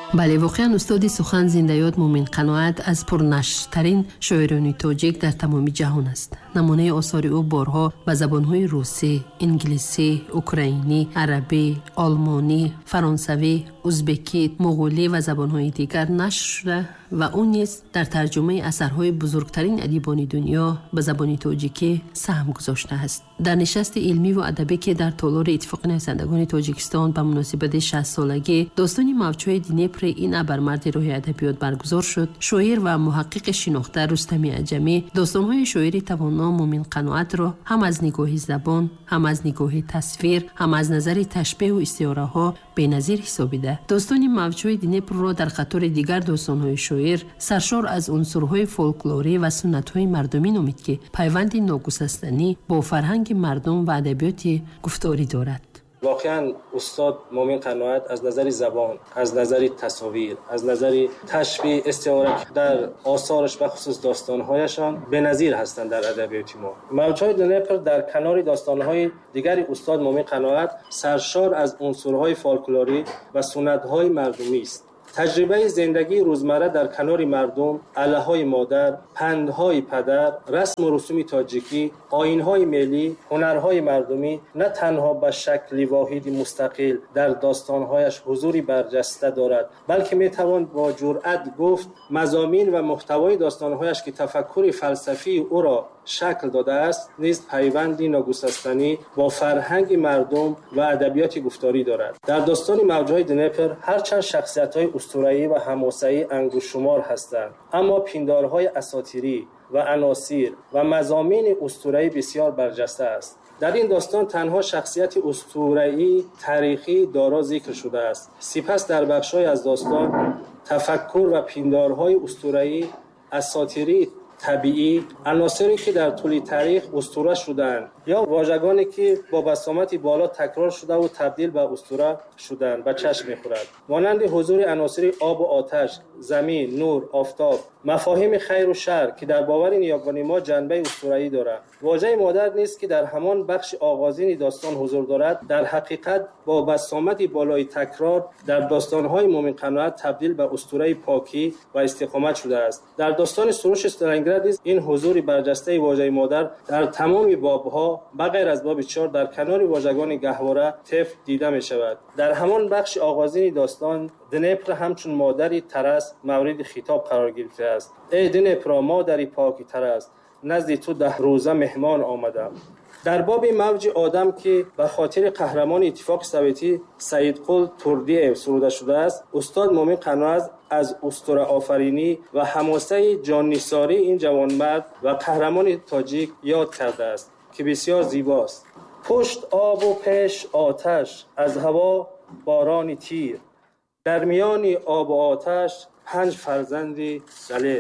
بله، واقعا استاد سخن زنده یاد مومن قناعت از پرنشرترین شاعران تاجیک در تمام جهان است. نمونه آثار او بارها به زبانهای روسی، انگلیسی، اوکراینی، عربی، آلمانی، فرانسوی، ازبکی، مغولی و زبانهای دیگر نشر شده و اون نیز در ترجمه اثرهای بزرگترین ادیبان دنیا به زبان تاجیکی سهم گذاشته است. در نشست علمی و ادبی که در تالار اتفاق نویسندگان تاجیکستان به مناسبت 60 سالگی داستان موج‌های دنیپر این ابرمرد راه ادبیات برگزار شد، شاعر و محقق شناخته رستمی عجمی داستان‌های شاعری توانا مومن قناعت را هم از نگاه زبان، هم از نگاه تصویر، هم از نظر تشبیه و استعاره‌ها بی‌نظیر حسابیده. داستان موج‌های دنیپر را در قطار دیگر داستان‌های شاعر سرشار از عنصرهای فولکلوری و سنت‌های مردمی نامید که پیوند ناگسستنی با فرهنگ مردم و ادبیات گفتاری دارد. واقعا استاد مومن قناعت از نظر زبان، از نظر تصاویر، از نظر تشبیه، استعاره در آثارش و خصوص داستان‌هایشان بی‌نظیر هستند در ادبیات ما. موج‌های دنیپر در کنار داستان‌های دیگر استاد مومن قناعت سرشار از عنصرهای فولکلوری و سنت‌های مردمی است. تجربه زندگی روزمره در کنار مردم، الههای مادر، پندهای پدر، رسم و رسوم تاجیکی، آیین‌های ملی، هنرهای مردمی نه تنها به شکلی واحدی مستقل در داستان‌هایش حضوری برجسته دارد، بلکه می‌توان با جرأت گفت مضامین و محتوای داستان‌هایش که تفکر فلسفی او را شکل داده است نیز پیوندی ناگسستنی با فرهنگ مردم و ادبیات گفتاری دارد. در داستان موج‌های دنیپر هرچند شخصیت‌های اسطوره‌ای و حماسه‌ای انگشت‌شمار هستند، اما پیندارهای اساطیری و عناصر و مضامین اسطوره‌ای بسیار برجسته است. در این داستان تنها شخصیت اسطوره‌ای تاریخی دارا ذکر شده است. سپس در بخش‌های از داستان تفکر و پیندارهای اسطوره‌ای، اساطیری، طبیعی، عناصری که در طول تاریخ اسطوره شدند یا واژگانی که با بسامتی بالا تکرار شده و تبدیل به اسطوره شدند به چشم می‌خورد، مانند حضور عناصر آب و آتش، زمین، نور، آفتاب، مفاهیم خیر و شر که در باور نیاکان ما جنبه اسطوره‌ای دارد. واژه مادر نیست که در همان بخش آغازین داستان حضور دارد، در حقیقت با بسامتی بالای تکرار در داستان‌های مومن قناعت تبدیل به اسطوره پاکی و استقامت شده است. در داستان سروش استالینگراد این حضور برجسته واژه مادر در تمام باب‌ها بغیر از باب 4 در کنار واژگان گهواره، طفل دیده می‌شود. در همان بخش آغازین داستان دنیپر همچون مادری ترس مورد خطاب قرار گرفته است. ای دنیپر، مادری پاکی ترس، نزد تو 10 روزه مهمان آمدم. در باب موج آدم که به خاطر قهرمان اتفاق سویتی سید قل توردیف سروده شده است، استاد مومن قناعت از اسطوره آفرینی و حماسه جان نثاری این جوانمرد و قهرمان تاجیک یاد کرده است که بسیار زیباست. پشت آب و پیش آتش، از هوا باران تیر، در میان آب و آتش 5 فرزند دلیر،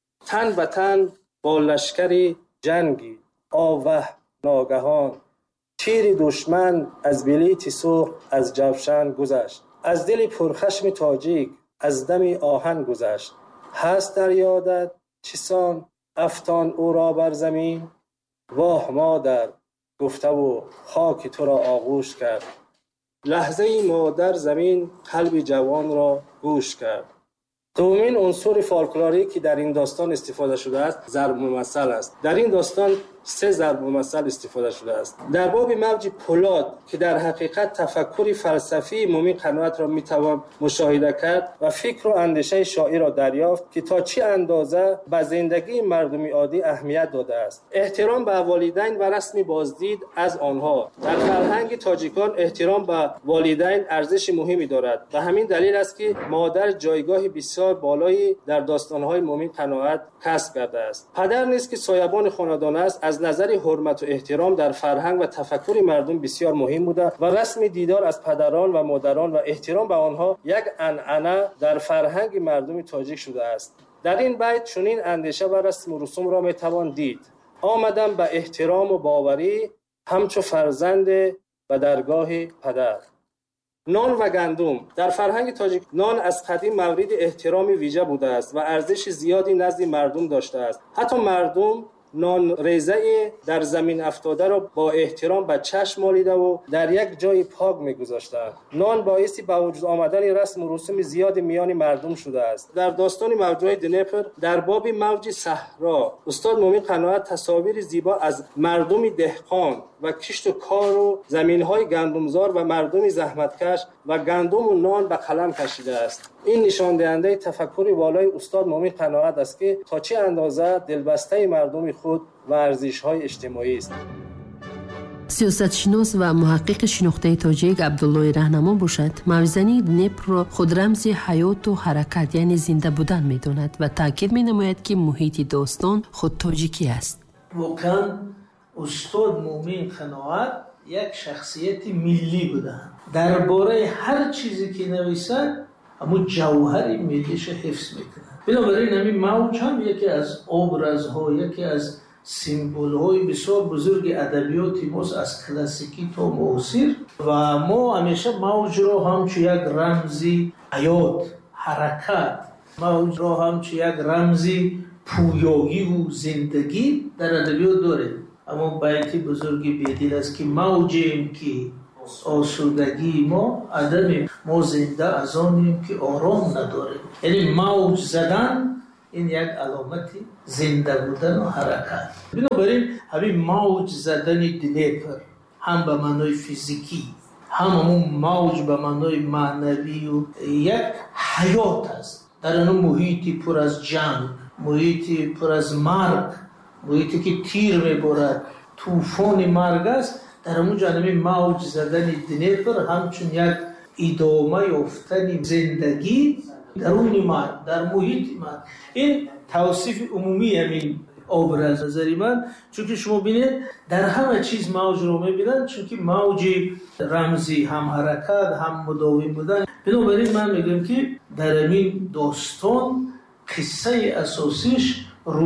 تن به تن با لشکر جنگی، آوه ناگهان تیر دشمن از بلیت سرخ از جوشن گذشت، از دل پرخشم تاجیک از دم آهن گذشت. هست در یادت چسان افتان او را بر زمین، واه مادر گفته و خاک تو را آغوش کرد، لحظه ای مادر زمین قلب جوان را گوش کرد. دومین عنصر فولکلوری که در این داستان استفاده شده است ضرب المثل است. در این داستان 3 ضرب المثل استفاده شده است. در باب موج پولاد که در حقیقت تفکر فلسفی مومن قناعت را میتوان مشاهده کرد و فکر و اندیشه شاعر را دریافت که تا چه اندازه به زندگی مردمی عادی اهمیت داده است. احترام به والدین و رسم بازدید از آنها. در فرهنگ تاجیکان احترام به والدین ارزش مهمی دارد و همین دلیل است که مادر جایگاه بسیار بالایی در داستان‌های مومن قناعت کسب کرده است. پدر نیست که سایبان خاندان است، از نظر حرمت و احترام در فرهنگ و تفکر مردم بسیار مهم بوده و رسم دیدار از پدران و مادران و احترام به آنها یک عنعنه در فرهنگ مردم تاجیک شده است. در این بیت چنین اندیشه و رسم و رسوم را میتوان دید: آمدم به احترام و باوری، همچو فرزند به درگاه پدر. نان و گندم در فرهنگ تاجیک نان از قدیم مورد احترام ویژه بوده است و ارزش زیادی نزد مردم داشته است. حتی مردم نان ریزه در زمین افتاده را با احترام به چشم مالیده و در یک جای پاک می‌گذاشتند. نان باعث به وجود آمدن رسم و رسوم زیاد میان مردم شده است. در داستان موج‌های دنیپر در باب موج صحرا استاد مومن قناعت تصاویر زیبا از مردم دهقان و کشت و کار و زمین‌های گندمزار و مردم زحمتکش و گندم و نان به قلم کشیده است. این نشان دهنده تفکر والای استاد مومن قناعت است که تا چه اندازه دلبسته مردم خود و ارزش‌های اجتماعی است. سیاستشناس و محقق شناخته تاجیک عبدالله رهنما باشد، موزنی دنیپر را خود رمز حیات و حرکت یعنی زنده بودن می‌داند و تاکید می‌نماید که محیط داستان خود تاجیکی است. واقعاً استاد مومن قناعت یک شخصیت ملی بودند. درباره هر چیزی که نویسند اما جوهر ملیش حفظ میکنند. بنابراین همین موج هم یکی از ابرزها، یکی از سیمبول‌های بسیار بزرگ ادبیات ماست، از کلاسیکی تا معاصر، و ما همیشه موج را همچون یک رمزی حیات، حرکت، موج را همچون یک رمزی پویایی و زندگی در ادبیات داریم. اما بیتی بزرگی بیدیل است که موجیم که آسودگی ما عدمیم، ما زنده از آنیم که آرام نداریم. یعنی موج زدن این یک علامت زنده بودن و حرکت. بنابراین همین موج زدن دنیپر هم به معنای فیزیکی، همون موج به معنای معنوی و یک حیات است. در آن محیطی پر از جنگ، محیطی پر از مرگ، محیطی که تیر میبرد، طوفان مرگ است. در همون جانب موج زدن دنیپر همچون یک ادامه یافتن زندگی در اون مرگ، در محیط مرگ. این توصیف عمومی همین ابراز نظری من، چون که شما بینید در همه چیز موج رو میبینن، چون که موج رمزی هم حرکت هم مداوم بودن. بنابراین من میگم که در همین داستان قصه اساسیش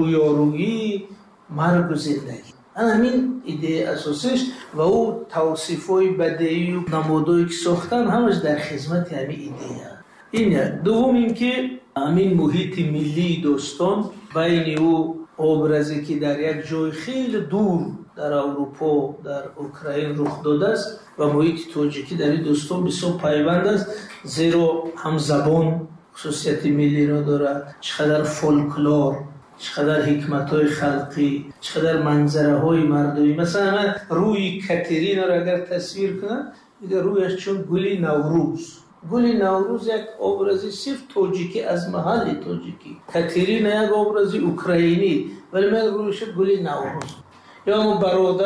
رویارویی مرگ و زندگی، همین ایده اساسیش و او توصیفای بدیعی و نمادایی که ساختن همش در خدمت همین ایده. این دوم این که همین محیط ملی داستان بین او ابرزی که در یک جای خیلی دور در اروپا، در اوکراین رخ داده است و محیط تاجیکی در این داستان بسیار پیوند است، زیرا هم زبان خصوصیت ملی را دارد، چقدر فولکلور، چقدر حکمت‌های خلقی، چقدر منظره‌های مردمی. مثلا من روی کاترین را اگر تصویر کنم، میگه رویش چون گلی نوروز. گلی نوروز یک ابرازی صرف تاجیکی از محل تاجیکی، کاترین یک ابرازی اوکراینی، ولی من رویش گلی نوروز. یا اما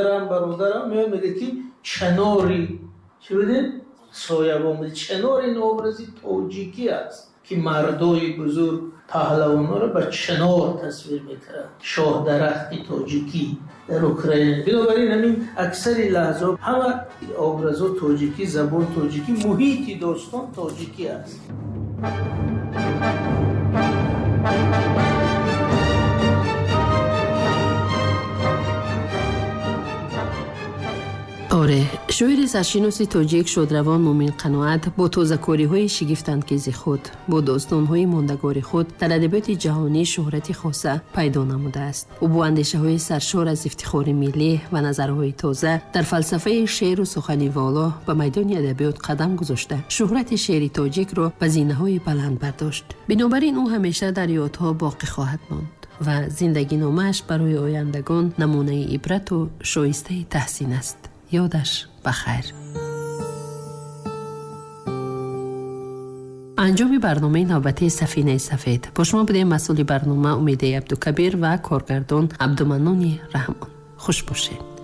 برادرم میگه که چناری چی بودین؟ سایبان بودی. چنار این ابرازی تاجیکی است که مردای بزرگ پهلوانا رو به چنار تصویر میکرد، شاه درختی تاجیکی در اوکراین. بنابراین همین اکثر لحظات همه ابرزا تاجیکی، زبان تاجیکی، محیط داستان تاجیکی است. آره، شاعر سرشناس تاجیک شادروان مومن قناعت با تازه‌کاری‌های شگفت‌انگیز خود با داستان‌های ماندگار خود در ادبیات جهانی شهرت خاصه پیدا نموده است. او با اندیشه‌های سرشار از افتخار ملی و نظرهای تازه در فلسفه شعر و سخن والا به میدان ادبیات قدم گذاشته، شهرت شعر تاجیک را به زینه‌های بلند برداشت. بنابراین او همیشه در یادها باقی خواهد ماند و زندگی نامه‌اش برای آیندگان نمونه عبرت و شایسته تحسین است. یادش بخیر. انجام برنامه نوبتی سفینه سفید با شما بودیم. مسئول برنامه امیده عبدالکبیر و کارگردان عبدالمنون رحمان. خوش باشید.